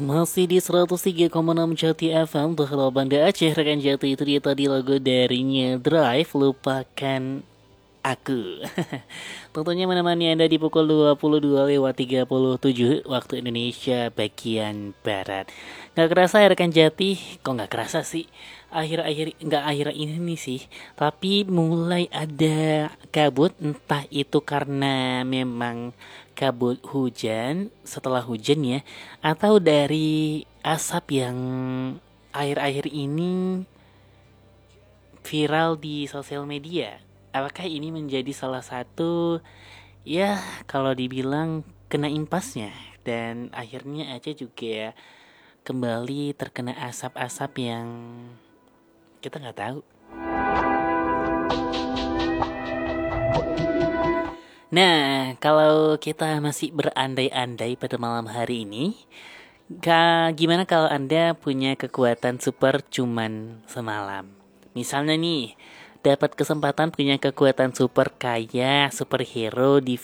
Masih di 103,6 Jati FM Terhadap Banda Aceh rekan Jati. Itu dia tadi lagu darinya Drive, Lupakan Aku. Tentunya menemani Anda di pukul 22:37 waktu Indonesia bagian Barat. Gak kerasa ya rekan Jati. Kok gak kerasa sih, akhir ini nih sih, tapi mulai ada kabut. Entah itu karena memang kabut hujan setelah hujan ya, atau dari asap yang akhir-akhir ini viral di sosial media. Apakah ini menjadi salah satu, ya kalau dibilang kena impasnya, dan akhirnya Aceh juga kembali terkena asap-asap yang kita nggak tahu. Nah, kalau kita masih berandai-andai pada malam hari ini, gimana kalau Anda punya kekuatan super cuman semalam? Misalnya nih, dapat kesempatan punya kekuatan super kayak superhero di